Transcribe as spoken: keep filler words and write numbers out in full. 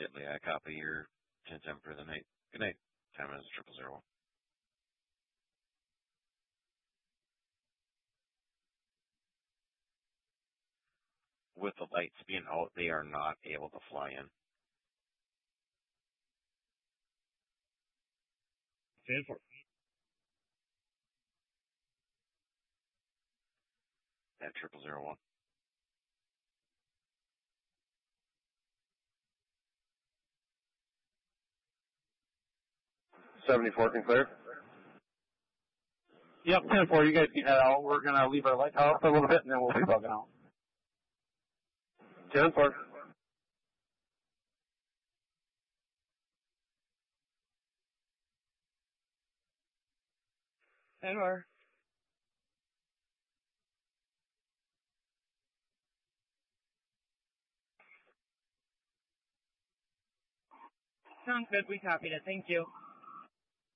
Diddley, I copy your ten ten for the night. Good night. Time is triple zero one. With the lights being out, they are not able to fly in. ten four. At triple zero one. seventy-four can clear. Yep, ten four, you guys can head out. We're going to leave our light tower for a little bit, and then we'll be bugging out. ten four. ten four. Sounds good. We copied it. Thank you.